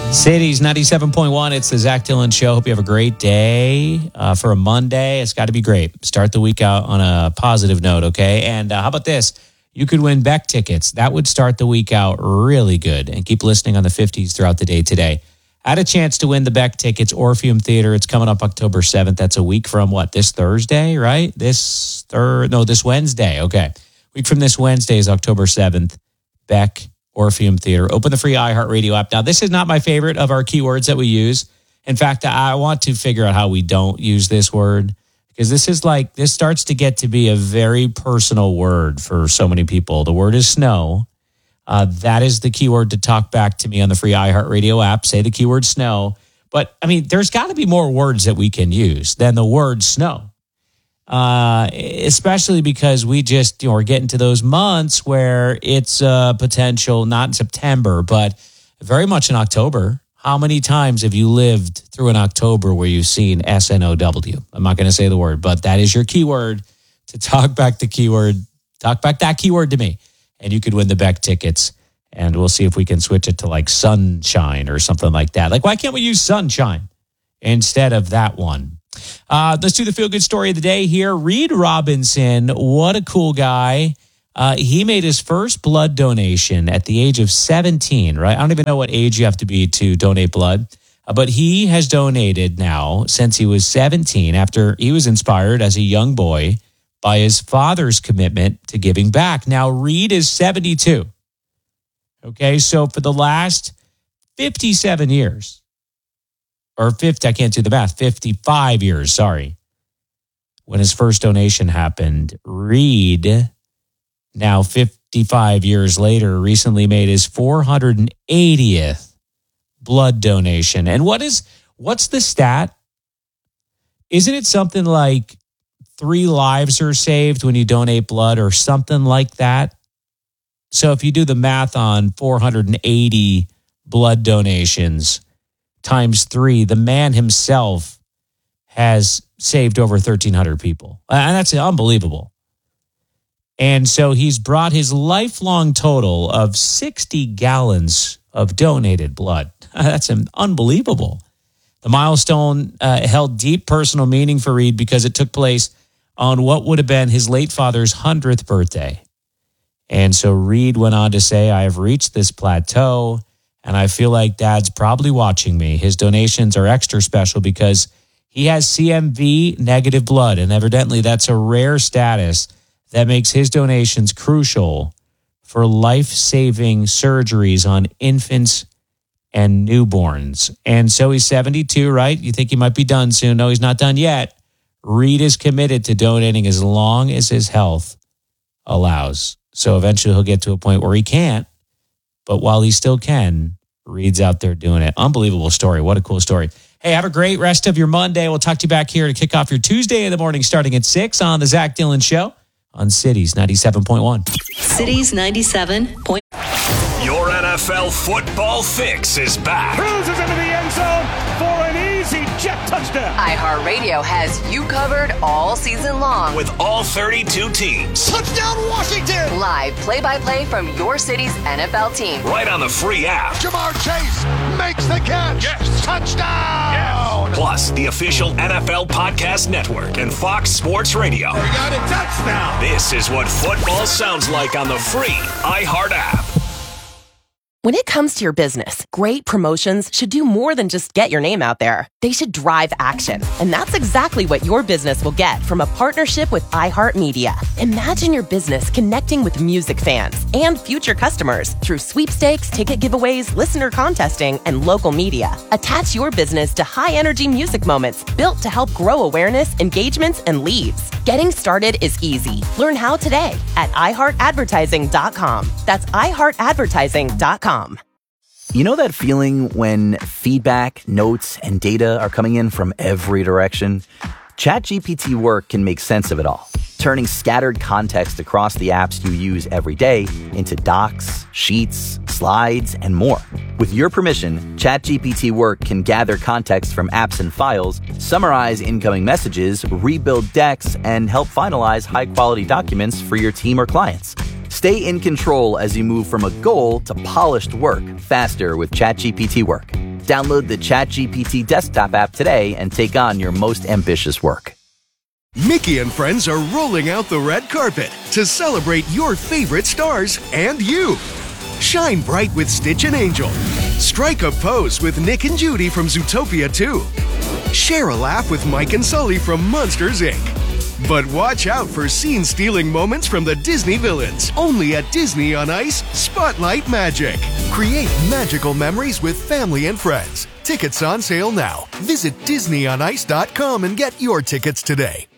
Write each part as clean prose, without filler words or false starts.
Cities 97.1. It's the Zach Dillon Show. Hope you have a great day for a Monday. It's got to be great. Start the week out on a positive note, okay? And how about this? You could win Beck tickets. That would start the week out really good. And keep listening on the 50s throughout the day today. I had a chance to win the Beck tickets, Orpheum Theater. It's coming up October 7th. That's a week from what? This Thursday, right? This Wednesday. Okay. Week from this Wednesday is October 7th. Beck, Orpheum Theater. Open the free iHeartRadio app. Now, this is not my favorite of our keywords that we use. In fact, I want to figure out how we don't use this word, because this starts to get to be a very personal word for so many people. The word is snow. That is the keyword to talk back to me on the free iHeartRadio app. Say the keyword snow. But, I mean, there's got to be more words that we can use than the word snow. Especially because we just, we're getting to those months where it's potential, not in September, but very much in October. How many times have you lived through an October where you've seen SNOW? I'm not going to say the word, but that is your keyword to talk back that keyword to me. And you could win the Beck tickets. And we'll see if we can switch it to like sunshine or something like that. Like, why can't we use sunshine instead of that one? Let's do the feel-good story of the day here. Reed Robinson, what a cool guy. He made his first blood donation at the age of 17, right? I don't even know what age you have to be to donate blood. But he has donated now since he was 17, after he was inspired as a young boy by his father's commitment to giving back. Now, Reed is 72. Okay, so for the last 57 years, or 50, I can't do the math, 55 years, sorry, when his first donation happened, Reed, now 55 years later, recently made his 480th blood donation. And what's the stat? Isn't it something like 3 lives are saved when you donate blood or something like that? So if you do the math on 480 blood donations times 3, the man himself has saved over 1,300 people. And that's unbelievable. And so he's brought his lifelong total of 60 gallons of donated blood. That's unbelievable. The milestone held deep personal meaning for Reed because it took place on what would have been his late father's 100th birthday. And so Reed went on to say, I have reached this plateau and I feel like Dad's probably watching me. His donations are extra special because he has CMV negative blood, and evidently that's a rare status that makes his donations crucial for life-saving surgeries on infants and newborns. And so he's 72, right? You think he might be done soon. No, he's not done yet. Reed is committed to donating as long as his health allows. So eventually he'll get to a point where he can't. But while he still can, Reed's out there doing it. Unbelievable story. What a cool story. Hey, have a great rest of your Monday. We'll talk to you back here to kick off your Tuesday in the morning starting at 6 on the Zach Dillon Show on Cities 97.1. Cities 97. Your NFL football fix is back. Cruises into the end zone for an easy jet touchdown. iHeartRadio has you covered all season long. With all 32 teams. Touchdown Washington. Live play-by-play from your city's NFL team. Right on the free app. Ja'Marr Chase makes the catch. Yes. Touchdown. Yes. Plus, the official NFL Podcast Network and Fox Sports Radio. We got a touchdown. This is what football sounds like on the free iHeart app. When it comes to your business, great promotions should do more than just get your name out there. They should drive action. And that's exactly what your business will get from a partnership with iHeartMedia. Imagine your business connecting with music fans and future customers through sweepstakes, ticket giveaways, listener contesting, and local media. Attach your business to high-energy music moments built to help grow awareness, engagements, and leads. Getting started is easy. Learn how today at iHeartAdvertising.com. That's iHeartAdvertising.com. You know that feeling when feedback, notes, and data are coming in from every direction? ChatGPT Work can make sense of it all, turning scattered context across the apps you use every day into docs, sheets, slides, and more. With your permission, ChatGPT Work can gather context from apps and files, summarize incoming messages, rebuild decks, and help finalize high-quality documents for your team or clients. Stay in control as you move from a goal to polished work faster with ChatGPT Work. Download the ChatGPT desktop app today and take on your most ambitious work. Mickey and friends are rolling out the red carpet to celebrate your favorite stars and you. Shine bright with Stitch and Angel. Strike a pose with Nick and Judy from Zootopia 2. Share a laugh with Mike and Sully from Monsters, Inc. But watch out for scene-stealing moments from the Disney villains. Only at Disney on Ice, Spotlight Magic. Create magical memories with family and friends. Tickets on sale now. Visit DisneyOnIce.com and get your tickets today.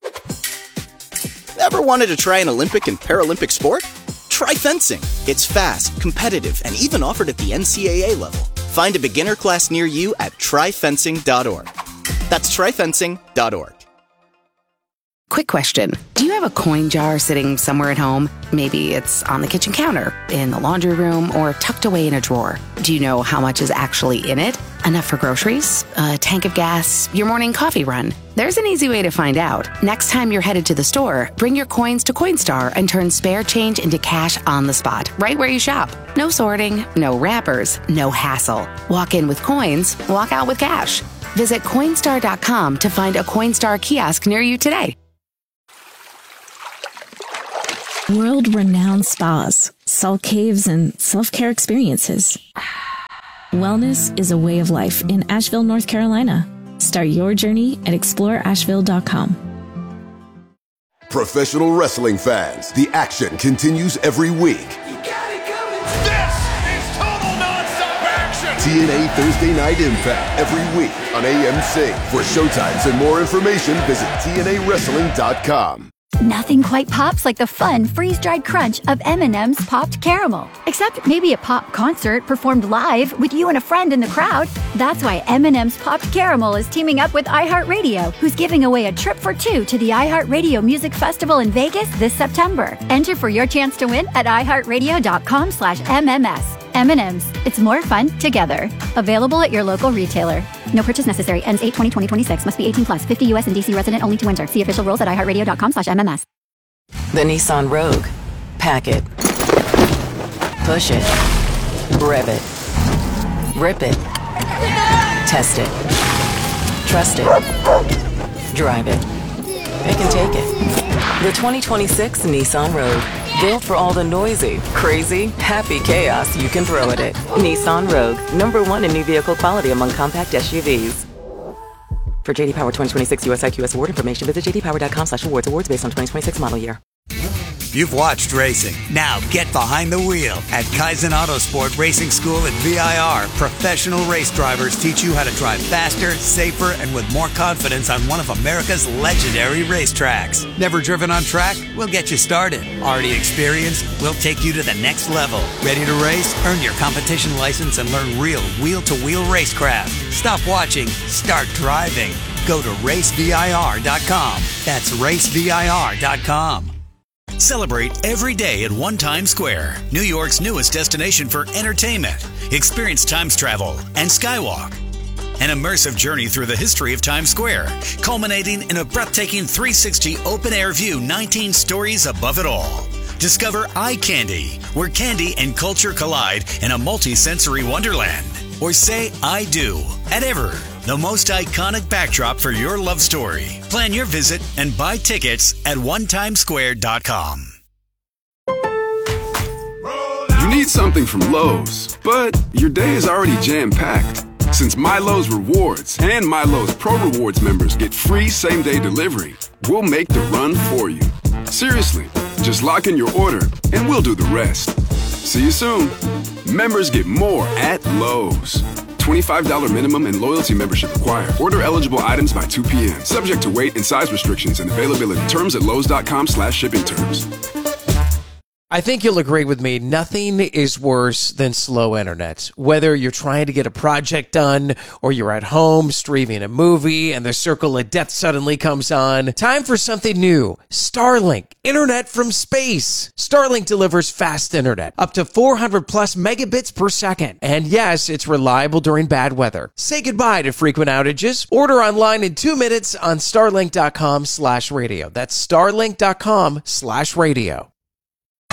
Ever wanted to try an Olympic and Paralympic sport? Try fencing. It's fast, competitive, and even offered at the NCAA level. Find a beginner class near you at tryfencing.org. That's tryfencing.org. Quick question. Do you have a coin jar sitting somewhere at home? Maybe it's on the kitchen counter, in the laundry room, or tucked away in a drawer. Do you know how much is actually in it? Enough for groceries? A tank of gas? Your morning coffee run? There's an easy way to find out. Next time you're headed to the store, bring your coins to Coinstar and turn spare change into cash on the spot, right where you shop. No sorting, no wrappers, no hassle. Walk in with coins, walk out with cash. Visit Coinstar.com to find a Coinstar kiosk near you today. World-renowned spas, salt caves, and self-care experiences. Wellness is a way of life in Asheville, North Carolina. Start your journey at exploreasheville.com. Professional wrestling fans, the action continues every week. This is total nonstop action. TNA Thursday Night Impact every week on AMC. For showtimes and more information, visit TNAWrestling.com. Nothing quite pops like the fun, freeze-dried crunch of M&M's Popped Caramel. Except maybe a pop concert performed live with you and a friend in the crowd. That's why M&M's Popped Caramel is teaming up with iHeartRadio, who's giving away a trip for two to the iHeartRadio Music Festival in Vegas this September. Enter for your chance to win at iHeartRadio.com/MMS. M&M's. It's more fun together. Available at your local retailer. No purchase necessary. Ends 8/20/2026. Must be 18 plus. 50 U.S. and D.C. resident only to enter. See official rules at iHeartRadio.com/MMS. The Nissan Rogue. Pack it. Push it. Rev it. Rip it. Test it. Trust it. Drive it. Pick and take it. The 2026 Nissan Rogue. Built for all the noisy, crazy, happy chaos you can throw at it. Nissan Rogue. #1 in new vehicle quality among compact SUVs. For JD Power 2026 US IQS award information, visit jdpower.com/awards. Awards based on 2026 model year. You've watched racing. Now get behind the wheel. At Kaizen Autosport Racing School at VIR, professional race drivers teach you how to drive faster, safer, and with more confidence on one of America's legendary racetracks. Never driven on track? We'll get you started. Already experienced? We'll take you to the next level. Ready to race? Earn your competition license and learn real wheel-to-wheel racecraft. Stop watching. Start driving. Go to racevir.com. That's racevir.com. Celebrate every day at One Times Square, New York's newest destination for entertainment. Experience Times Travel and Skywalk. An immersive journey through the history of Times Square, culminating in a breathtaking 360 open-air view 19 stories above it all. Discover Eye Candy, where candy and culture collide in a multi-sensory wonderland. Or say I do at Ever, the most iconic backdrop for your love story. Plan your visit and buy tickets at onetimesquare.com. You need something from Lowe's, but your day is already jam-packed. Since MyLowe's Rewards and MyLowe's Pro Rewards members get free same-day delivery, we'll make the run for you. Seriously, just lock in your order and we'll do the rest. See you soon. Members get more at Lowe's. $25 minimum and loyalty membership required. Order eligible items by 2 p.m. Subject to weight and size restrictions and availability. Terms at lowes.com/shipping terms. I think you'll agree with me, nothing is worse than slow internet. Whether you're trying to get a project done or you're at home streaming a movie and the circle of death suddenly comes on, time for something new. Starlink, internet from space. Starlink delivers fast internet, up to 400 plus megabits per second. And yes, it's reliable during bad weather. Say goodbye to frequent outages. Order online in 2 minutes on starlink.com/radio. That's starlink.com/radio.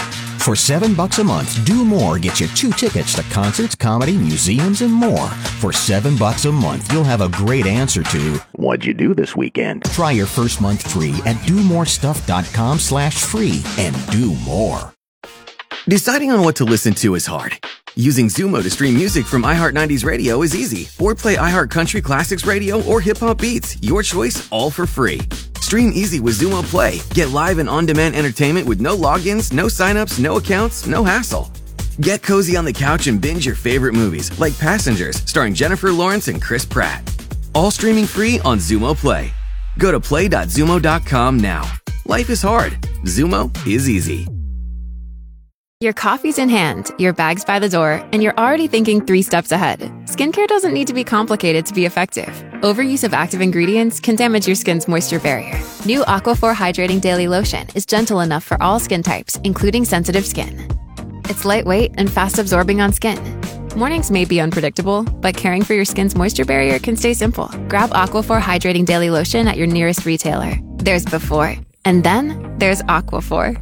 For $7 a month, Do More gets you 2 tickets to concerts, comedy, museums, and more. For $7 a month, you'll have a great answer to, what'd you do this weekend? Try your first month free at domorestuff.com/free and do more. Deciding on what to listen to is hard. Using Zumo to stream music from iHeart 90s Radio is easy. Or play iHeart Country Classics Radio or Hip Hop Beats. Your choice, all for free. Stream easy with Zumo Play. Get live and on-demand entertainment with no logins, no signups, no accounts, no hassle. Get cozy on the couch and binge your favorite movies, like Passengers, starring Jennifer Lawrence and Chris Pratt. All streaming free on Zumo Play. Go to play.zumo.com now. Life is hard. Zumo is easy. Your coffee's in hand, your bag's by the door, and you're already thinking 3 steps ahead. Skincare doesn't need to be complicated to be effective. Overuse of active ingredients can damage your skin's moisture barrier. New Aquaphor Hydrating Daily Lotion is gentle enough for all skin types, including sensitive skin. It's lightweight and fast absorbing on skin. Mornings may be unpredictable, but caring for your skin's moisture barrier can stay simple. Grab Aquaphor Hydrating Daily Lotion at your nearest retailer. There's before, and then there's Aquaphor.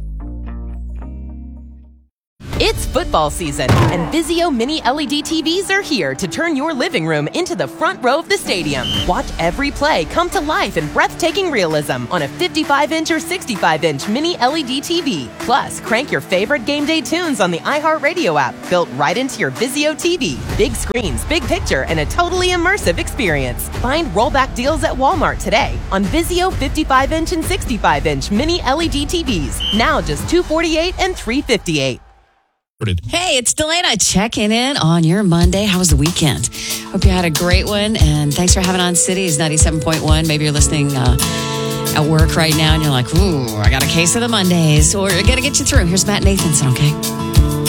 It's football season, and Vizio Mini LED TVs are here to turn your living room into the front row of the stadium. Watch every play come to life in breathtaking realism on a 55-inch or 65-inch Mini LED TV. Plus, crank your favorite game day tunes on the iHeartRadio app, built right into your Vizio TV. Big screens, big picture, and a totally immersive experience. Find rollback deals at Walmart today on Vizio 55-inch and 65-inch Mini LED TVs. Now just $248 and $358. Hey, it's Delana checking in on your Monday. How was the weekend? Hope you had a great one, and thanks for having on Cities 97.1. Maybe you're listening at work right now, and you're like, ooh, I got a case of the Mondays, or I got to get you through. Here's Matt Nathanson, okay?